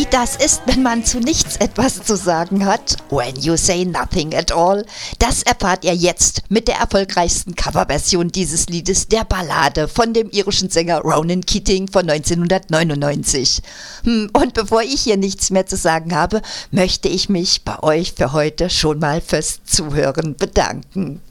Wie das ist, wenn man zu nichts etwas zu sagen hat, when you say nothing at all, das erfahrt ihr jetzt mit der erfolgreichsten Coverversion dieses Liedes, der Ballade von dem irischen Sänger Ronan Keating von 1999. Und bevor ich hier nichts mehr zu sagen habe, möchte ich mich bei euch für heute schon mal fürs Zuhören bedanken.